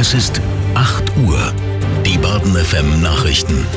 Es ist 8 Uhr. Die Baden FM Nachrichten.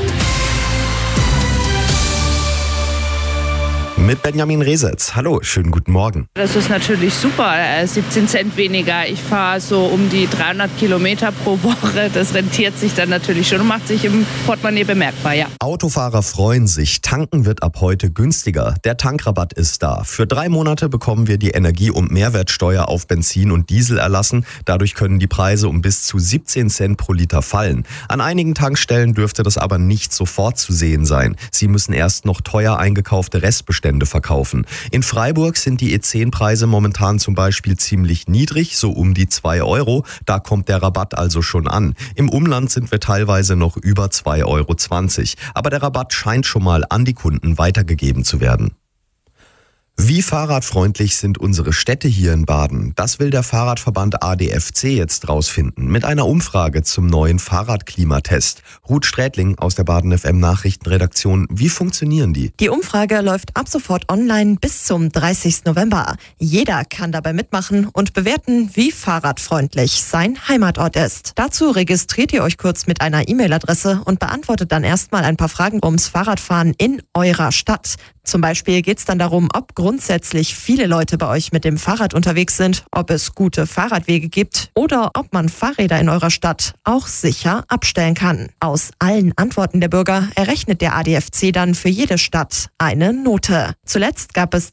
Mit Benjamin Resetz. Hallo, schönen guten Morgen. Das ist natürlich super, 17 Cent weniger. Ich fahre so um die 300 Kilometer pro Woche. Das rentiert sich dann natürlich schon und macht sich im Portemonnaie bemerkbar, ja. Autofahrer freuen sich. Tanken wird ab heute günstiger. Der Tankrabatt ist da. Für 3 Monate bekommen wir die Energie- und Mehrwertsteuer auf Benzin und Diesel erlassen. Dadurch können die Preise um bis zu 17 Cent pro Liter fallen. An einigen Tankstellen dürfte das aber nicht sofort zu sehen sein. Sie müssen erst noch teuer eingekaufte Restbestände verkaufen. In Freiburg sind die E10-Preise momentan zum Beispiel ziemlich niedrig, so um die 2 Euro. Da kommt der Rabatt also schon an. Im Umland sind wir teilweise noch über 2,20 Euro. Aber der Rabatt scheint schon mal an die Kunden weitergegeben zu werden. Wie fahrradfreundlich sind unsere Städte hier in Baden? Das will der Fahrradverband ADFC jetzt rausfinden mit einer Umfrage zum neuen Fahrradklimatest. Ruth Strätling aus der Baden FM Nachrichtenredaktion. Wie funktionieren die? Die Umfrage läuft ab sofort online bis zum 30. November. Jeder kann dabei mitmachen und bewerten, wie fahrradfreundlich sein Heimatort ist. Dazu registriert ihr euch kurz mit einer E-Mail-Adresse und beantwortet dann erstmal ein paar Fragen ums Fahrradfahren in eurer Stadt. Zum Beispiel geht es dann darum, ob grundsätzlich viele Leute bei euch mit dem Fahrrad unterwegs sind, ob es gute Fahrradwege gibt oder ob man Fahrräder in eurer Stadt auch sicher abstellen kann. Aus allen Antworten der Bürger errechnet der ADFC dann für jede Stadt eine Note. Zuletzt gab es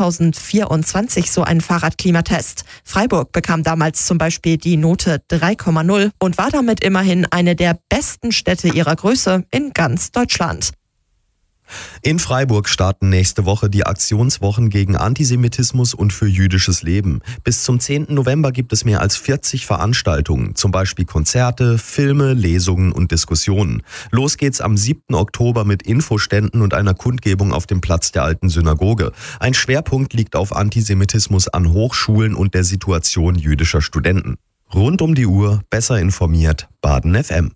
2024 so einen Fahrradklimatest. Freiburg bekam damals zum Beispiel die Note 3,0 und war damit immerhin eine der besten Städte ihrer Größe in ganz Deutschland. In Freiburg starten nächste Woche die Aktionswochen gegen Antisemitismus und für jüdisches Leben. Bis zum 10. November gibt es mehr als 40 Veranstaltungen, zum Beispiel Konzerte, Filme, Lesungen und Diskussionen. Los geht's am 7. Oktober mit Infoständen und einer Kundgebung auf dem Platz der Alten Synagoge. Ein Schwerpunkt liegt auf Antisemitismus an Hochschulen und der Situation jüdischer Studenten. Rund um die Uhr, besser informiert, Baden FM.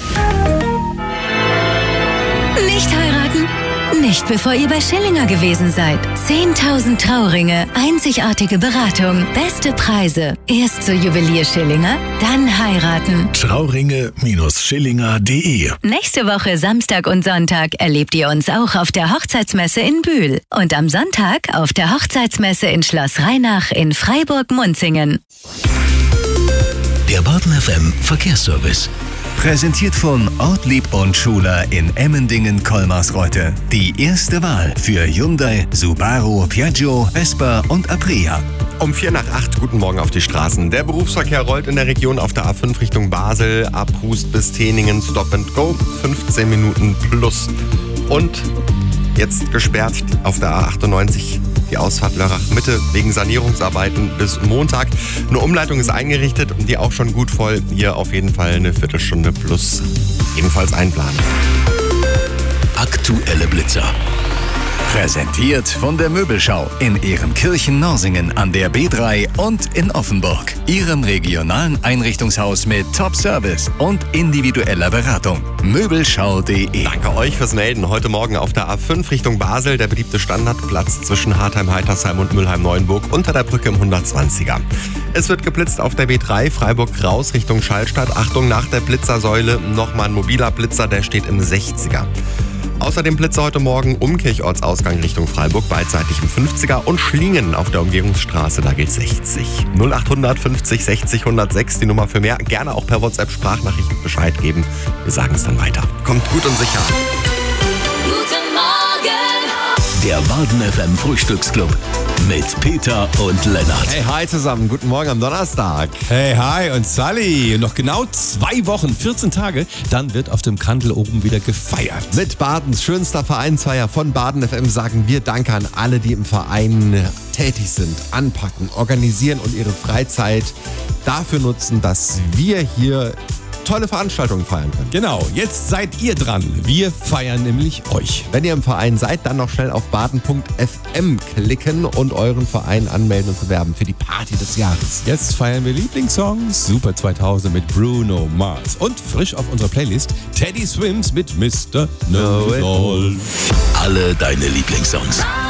Nicht heiraten? Nicht bevor ihr bei Schillinger gewesen seid. 10.000 Trauringe, einzigartige Beratung, beste Preise. Erst zur Juwelier Schillinger, dann heiraten. Trauringe-Schillinger.de. Nächste Woche Samstag und Sonntag erlebt ihr uns auch auf der Hochzeitsmesse in Bühl. Und am Sonntag auf der Hochzeitsmesse in Schloss Rheinach in Freiburg-Munzingen. Der Baden FM Verkehrsservice. Präsentiert von Ortlieb und Schuler in Emmendingen-Kolmarsreuth. Die erste Wahl für Hyundai, Subaru, Piaggio, Vespa und Aprilia. Um 7:45, guten Morgen auf die Straßen. Der Berufsverkehr rollt in der Region auf der A5 Richtung Basel, ab Hust bis Teningen, Stop and Go, 15 Minuten plus. Und jetzt gesperrt auf der A98 die Ausfahrt Lörrach-Mitte wegen Sanierungsarbeiten bis Montag. Eine Umleitung ist eingerichtet und die auch schon gut voll. Hier auf jeden Fall eine Viertelstunde plus ebenfalls einplanen. Aktuelle Blitzer. Präsentiert von der Möbelschau in Ehrenkirchen-Norsingen an der B3 und in Offenburg. Ihrem regionalen Einrichtungshaus mit Top-Service und individueller Beratung. Möbelschau.de. Danke euch fürs Melden. Heute Morgen auf der A5 Richtung Basel der beliebte Standardplatz zwischen Hartheim-Heitersheim und Mülheim-Neuenburg unter der Brücke im 120er. Es wird geblitzt auf der B3 Freiburg raus Richtung Schallstadt. Achtung, nach der Blitzersäule nochmal ein mobiler Blitzer, der steht im 60er. Außerdem Blitzer heute Morgen Umkirchortsausgang Richtung Freiburg, beidseitig im 50er und Schlingen auf der Umgehungsstraße, da gilt 60. 0800 50 60 106, die Nummer für mehr. Gerne auch per WhatsApp-Sprachnachricht Bescheid geben. Wir sagen es dann weiter. Kommt gut und sicher. Guten Morgen! Der Baden FM Frühstücksclub mit Peter und Lennart. Hey, hi zusammen. Guten Morgen am Donnerstag. Hey, hi und Sally. Noch genau 2 Wochen, 14 Tage, dann wird auf dem Kandel oben wieder gefeiert. Mit Badens schönster Vereinsfeier von Baden FM sagen wir Danke an alle, die im Verein tätig sind, anpacken, organisieren und ihre Freizeit dafür nutzen, dass wir hier tolle Veranstaltungen feiern können. Genau, jetzt seid ihr dran. Wir feiern nämlich euch. Wenn ihr im Verein seid, dann noch schnell auf baden.fm klicken und euren Verein anmelden und bewerben für die Party des Jahres. Jetzt feiern wir Lieblingssongs, Super 2000 mit Bruno Mars und frisch auf unserer Playlist Teddy Swims mit Mr. Know-It-All. Alle deine Lieblingssongs.